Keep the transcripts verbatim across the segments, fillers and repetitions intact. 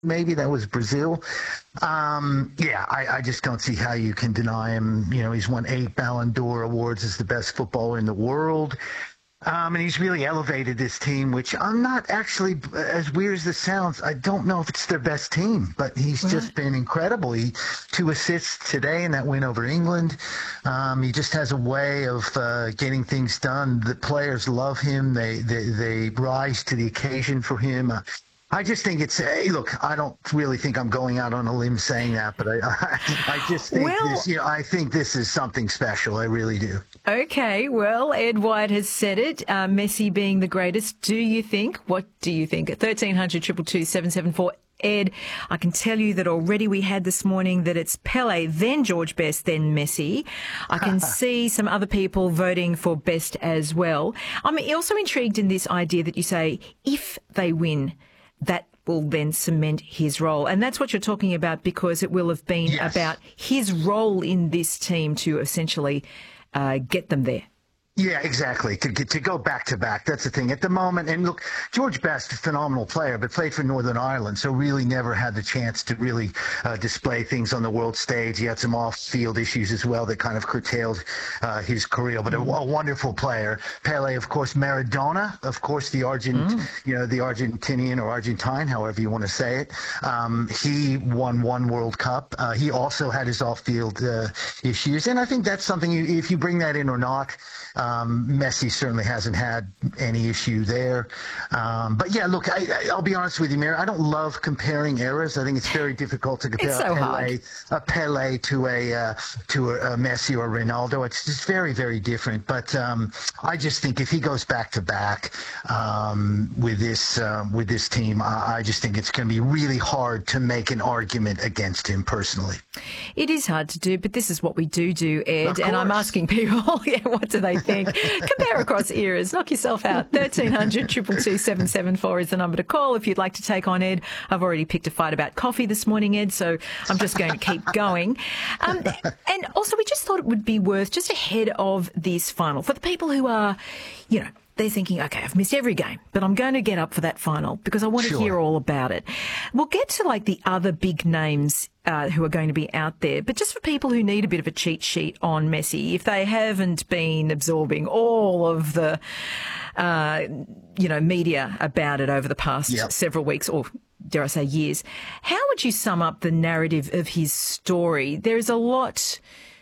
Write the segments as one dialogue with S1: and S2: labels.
S1: maybe that was Brazil. Um, yeah, I, I just don't see how you can deny him. You know, he's won eight Ballon d'Or awards as the best footballer in the world. Um, and he's really elevated this team, which I'm not actually, as weird as this sounds, I don't know if it's their best team, but he's
S2: Right.
S1: just been incredible. He two assists today in that win over England. Um, he just has a way of uh, getting things done. The players love him. They they, they rise to the occasion for him. Uh, I just think it's, hey, look, I don't really think I'm going out on a limb saying that, but I, I, I just think
S2: Well-
S1: this, you know, I think this is something special. I really do.
S2: Okay, well, Ed White has said it. Uh, Messi being the greatest. Do you think? What do you think? thirteen hundred, two two two, seven seven four. Ed, I can tell you that already we had this morning that it's Pele, then George Best, then Messi. I can see some other people voting for Best as well. I'm also intrigued in this idea that you say if they win, that will then cement his role. And that's what you're talking about, because it will have been
S1: Yes.
S2: about his role in this team to essentially uh, get them there.
S1: Yeah, exactly. To get to go back to back, that's the thing. At the moment, and look, George Best, a phenomenal player, but played for Northern Ireland, so really never had the chance to really uh, display things on the world stage. He had some off-field issues as well that kind of curtailed uh, his career. But a, a wonderful player. Pele, of course, Maradona, of course, the Argent, mm. you know, the Argentinian or Argentine, however you want to say it. Um, he won one World Cup. Uh, he also had his off-field uh, issues, and I think that's something. You, if you bring that in or not. Um, Messi certainly hasn't had any issue there. Um, but yeah, look, I, I, I'll be honest with you, Mary. I don't love comparing eras. I think it's very difficult to compare
S2: It's so
S1: a, Pele,
S2: hard.
S1: a Pele to a uh, to a, a Messi or Ronaldo. It's just very, very different. But um, I just think if he goes back to back um, with this um, with this team, I, I just think it's going to be really hard to make an argument against him personally.
S2: It is hard to do, but this is what we do do, Ed.
S1: Of
S2: And I'm
S1: course.
S2: asking people, yeah, what do they think? Compare across eras. Knock yourself out. thirteen hundred, two two two, seven seven four is the number to call if you'd like to take on Ed. I've already picked a fight about coffee this morning, Ed, so I'm just going to keep going. Um, and also, we just thought it would be worth, just ahead of this final, for the people who are, you know, they're thinking, okay, I've missed every game, but I'm going to get up for that final because I want
S1: Sure.
S2: to hear all about it. We'll get to like the other big names uh, who are going to be out there, but just for people who need a bit of a cheat sheet on Messi, if they haven't been absorbing all of the, uh, you know, media about it over the past
S1: Yep.
S2: several weeks or dare I say years, how would you sum up the narrative of his story? There is a lot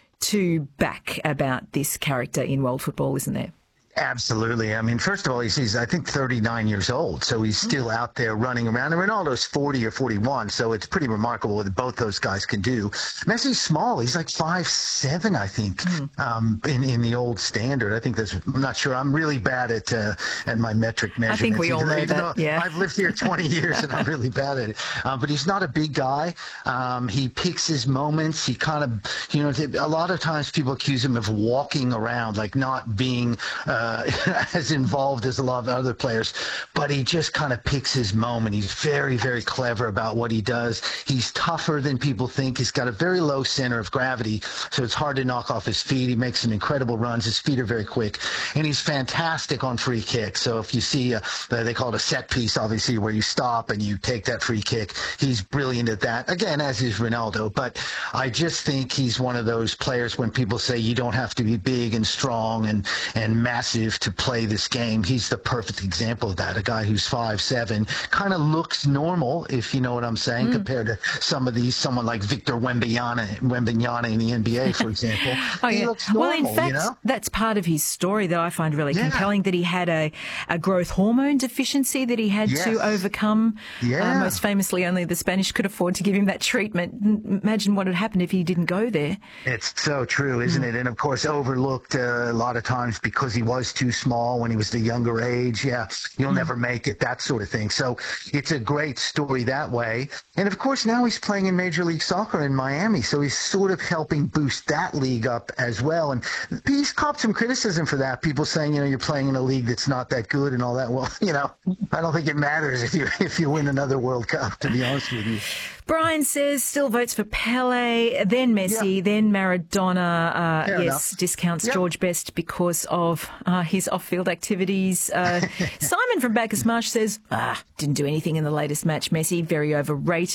S2: to back about this character in world football, isn't there?
S1: Absolutely. I mean, first of all, he's, he's I think, thirty-nine years old, so he's still out there running around. And Ronaldo's forty or forty-one, so it's pretty remarkable what both those guys can do. Messi's small. He's like five seven, I think, mm. um, in, in the old standard. I think that's, I'm not sure. I'm really bad at uh, at my metric measurements.
S2: I think we all know
S1: even
S2: that,
S1: though
S2: yeah.
S1: I've lived here twenty years and I'm really bad at it. Um, but he's not a big guy. Um, he picks his moments. He kind of, you know, a lot of times people accuse him of walking around, like not being uh, Uh, as involved as a lot of other players, but he just kind of picks his moment. He's very, very clever about what he does. He's tougher than people think. He's got a very low center of gravity, so it's hard to knock off his feet. He makes some incredible runs. His feet are very quick, and he's fantastic on free kicks. So if you see, a, they call it a set piece, obviously, where you stop and you take that free kick, he's brilliant at that. Again, as is Ronaldo, but I just think he's one of those players when people say you don't have to be big and strong and, and massive to play this game. He's the perfect example of that. A guy who's five seven, kind of looks normal, if you know what I'm saying, mm. compared to some of these, someone like Victor Wembanyama, Wembanyama in the N B A, for example.
S2: oh,
S1: he
S2: yeah.
S1: looks normal,
S2: well, in fact,
S1: you know?
S2: That's part of his story that I find really
S1: Yeah.
S2: compelling, that he had a, a growth hormone deficiency that he had
S1: Yes.
S2: to overcome.
S1: Yeah.
S2: Uh, most famously, only the Spanish could afford to give him that treatment. Imagine what had happened if he didn't go there.
S1: It's so true, isn't mm. it? And, of course, overlooked uh, a lot of times because he was too small when he was a younger age. Yeah, you'll mm. never make it, that sort of thing. So it's a great story that way. And, of course, now he's playing in Major League Soccer in Miami, so he's sort of helping boost that league up as well. And he's copped some criticism for that, people saying, you know, you're playing in a league that's not that good and all that. Well, you know, I don't think it matters if you if you win another World Cup, to be honest with you.
S2: Brian says still votes for Pele, then Messi,
S1: yeah.
S2: then Maradona. Uh, yes,
S1: enough.
S2: discounts
S1: Yep.
S2: George Best because of uh, his off-field activities. Uh, Simon from Bacchus Marsh says, ah, didn't do anything in the latest match. Messi, very overrated.